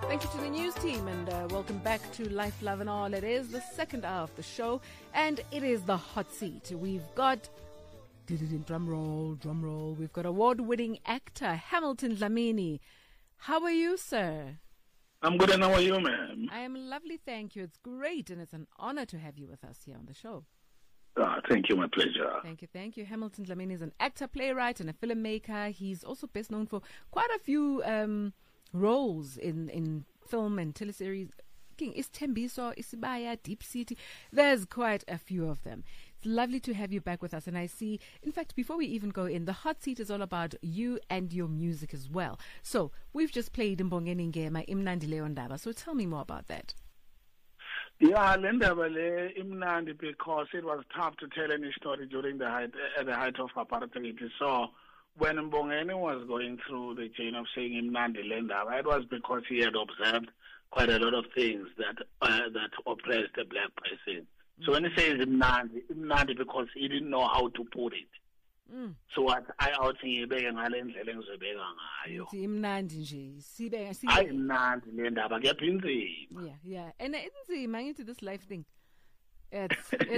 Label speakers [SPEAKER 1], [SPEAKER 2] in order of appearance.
[SPEAKER 1] Thank you to the news team and welcome back to Life, Love and All. It is the second hour of the show and it is the hot seat. We've got, drum roll, we've got award-winning actor Hamilton Dlamini. How are you, sir?
[SPEAKER 2] I'm good, and how are you, ma'am?
[SPEAKER 1] I am lovely, thank you. It's great and it's an honor to have you with us here on the show.
[SPEAKER 2] Thank you, my pleasure.
[SPEAKER 1] Thank you. Hamilton Dlamini is an actor, playwright and a filmmaker. He's also best known for quite a few roles in film and teleseries. Isthembiso, Isibaya, Deep City. There's quite a few of them. It's lovely to have you back with us. And I see, in fact, before we even go in, the hot seat is all about you and your music as well. So we've just played Mbongeni Ngema, Imnandi Leyo Ndaba. So tell me more about that.
[SPEAKER 2] Yeah, Lendaba le Imnandi, because it was tough to tell any story during at the height of apartheid. So when Mbongeni was going through the chain of saying Imnandi Lendaba, it was because he had observed quite a lot of things that oppressed the black person. So when he says Imnandi because he didn't know how to put it. So what I out ngibeke ngale ndlela engizobeka ngayo.
[SPEAKER 1] Imnandi nje sibe
[SPEAKER 2] imnandi le ndaba kuyapha inzima.
[SPEAKER 1] Yeah. And inzima ngithi this life thing. It's